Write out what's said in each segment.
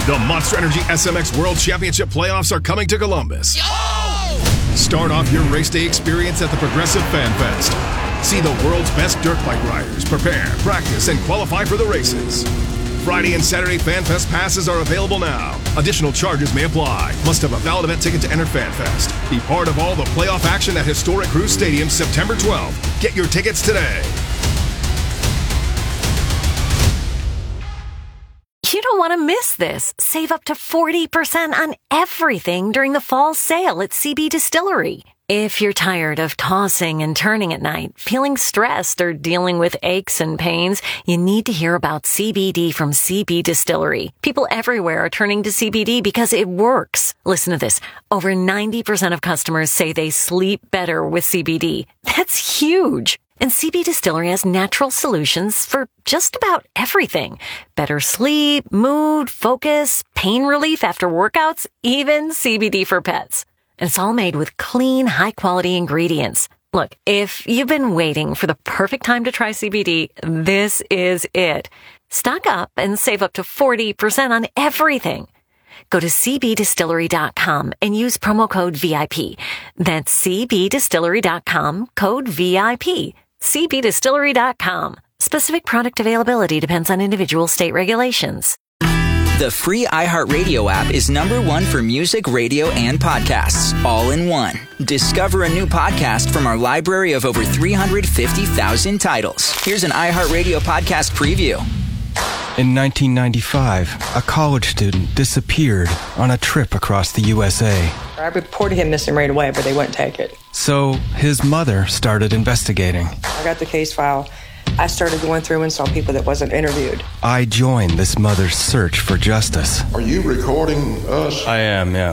The Monster Energy SMX World Championship playoffs are coming to Columbus. Start off your race day experience at the Progressive Fan Fest. See the world's best dirt bike riders prepare, practice, and qualify for the races. Friday and Saturday Fan Fest passes are available now. Additional charges may apply. Must have a valid event ticket to enter Fan Fest. Be part of all the playoff action at Historic Cruise Stadium September 12th. Get your tickets today. You don't want to miss this. Save up to 40% on everything during the fall sale at CB Distillery. If you're tired of tossing and turning at night, feeling stressed, or dealing with aches and pains, you need to hear about CBD from CB Distillery. People everywhere are turning to CBD because it works. Listen to this. Over 90% of customers say they sleep better with CBD. That's huge. And CB Distillery has natural solutions for just about everything. Better sleep, mood, focus, pain relief after workouts, even CBD for pets. And it's all made with clean, high-quality ingredients. Look, if you've been waiting for the perfect time to try CBD, this is it. Stock up and save up to 40% on everything. Go to cbdistillery.com and use promo code VIP. That's cbdistillery.com, code VIP. cbdistillery.com. Specific product availability depends on individual state regulations. The free iHeartRadio app is #1 for music, radio, and podcasts, all in one. Discover a new podcast from our library of over 350,000 titles. Here's an iHeartRadio podcast preview. In 1995, a college student disappeared on a trip across the USA. I reported him missing right away, but they wouldn't take it. So his mother started investigating. I got the case file. I started going through and saw people that wasn't interviewed. I joined this mother's search for justice. Are you recording us? I am, yeah.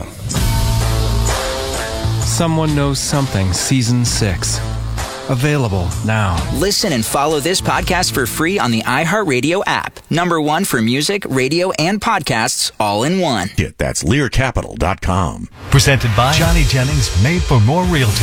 Someone Knows Something, Season 6. Available now. Listen and follow this podcast for free on the iHeartRadio app. #1 for music, radio, and podcasts, all in one. That's LearCapital.com. Presented by Johnny Jennings, Made for More Realty.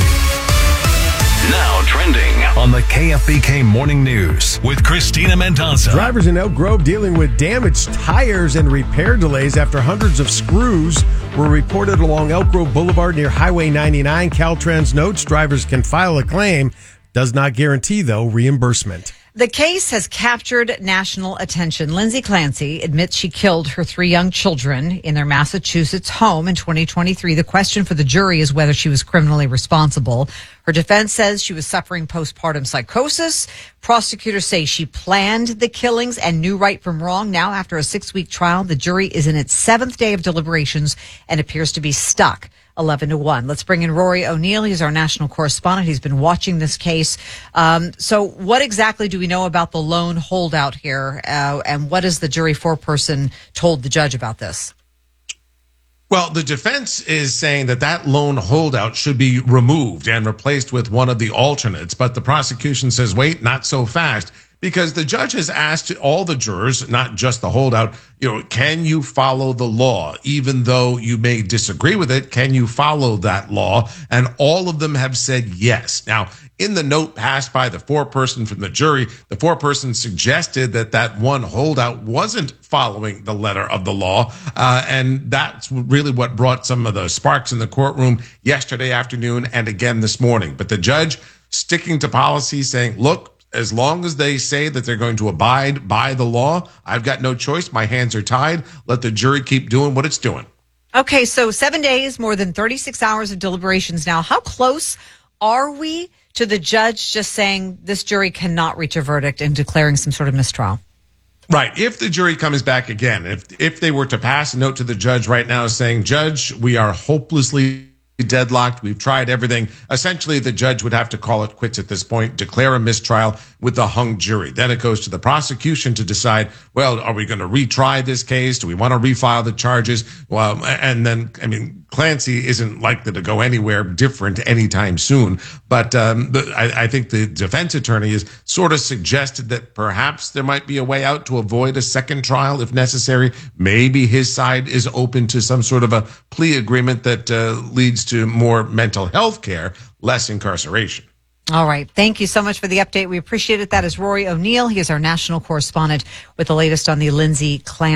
Now trending on the KFBK Morning News with Christina Mendoza. Drivers in Elk Grove dealing with damaged tires and repair delays after hundreds of screws were reported along Elk Grove Boulevard near Highway 99. Caltrans notes drivers can file a claim. Does not guarantee, though, reimbursement. The case has captured national attention. Lindsay Clancy admits she killed her 3 young children in their Massachusetts home in 2023. The question for the jury is whether she was criminally responsible. Her defense says she was suffering postpartum psychosis. Prosecutors say she planned the killings and knew right from wrong. Now, after a 6-week trial, the jury is in its 7th day of deliberations and appears to be stuck 11-1. Let's bring in Rory O'Neill. He's our national correspondent. He's been watching this case. So what exactly do we know about the lone holdout here? And what has the jury foreperson told the judge about this? Well, the defense is saying that lone holdout should be removed and replaced with one of the alternates. But the prosecution says, wait, not so fast. Because the judge has asked all the jurors, not just the holdout, can you follow the law? Even though you may disagree with it, can you follow that law? And all of them have said yes. Now, in the note passed by the foreperson from the jury, the foreperson suggested that one holdout wasn't following the letter of the law. And that's really what brought some of the sparks in the courtroom yesterday afternoon and again this morning. But the judge sticking to policy, saying, look, as long as they say that they're going to abide by the law, I've got no choice. My hands are tied. Let the jury keep doing what it's doing. Okay, so 7 days, more than 36 hours of deliberations now. How close are we to the judge just saying this jury cannot reach a verdict and declaring some sort of mistrial? Right. If the jury comes back again, if they were to pass a note to the judge right now saying, Judge, we are hopelessly deadlocked. We've tried everything. Essentially, the judge would have to call it quits at this point, declare a mistrial with the hung jury. Then it goes to the prosecution to decide, well, are we going to retry this case? Do we want to refile the charges? Well, and then, Clancy isn't likely to go anywhere different anytime soon. But I think the defense attorney has sort of suggested that perhaps there might be a way out to avoid a second trial if necessary. Maybe his side is open to some sort of a plea agreement that leads to more mental health care, less incarceration. All right. Thank you so much for the update. We appreciate it. That is Rory O'Neill. He is our national correspondent with the latest on the Lindsay Clancy